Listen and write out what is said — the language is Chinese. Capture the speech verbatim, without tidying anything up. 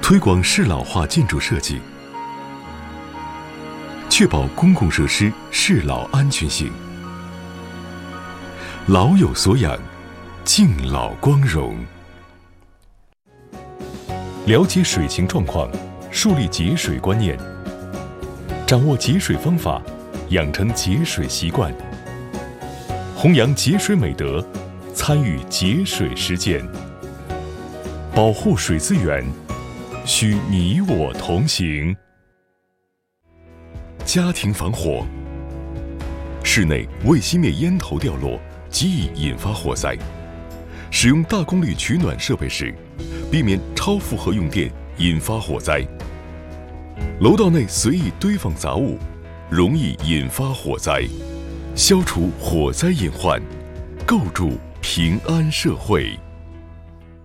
推广适老化建筑设计，确保公共设施适老安全性。老有所养，敬老光荣。了解水情状况，树立节水观念，掌握节水方法，养成节水习惯，弘扬节水美德，参与节水实践。保护水资源，需你我同行。家庭防火，室内未熄灭烟头掉落，极易引发火灾。使用大功率取暖设备时，避免超负荷用电引发火灾。楼道内随意堆放杂物，容易引发火灾。消除火灾隐患，构筑平安社会。